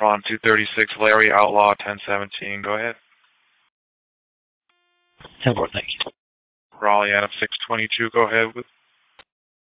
Ron 236, Larry Outlaw 1017. Go ahead. 10-4, thank you. Raleigh Adam 622. Go ahead with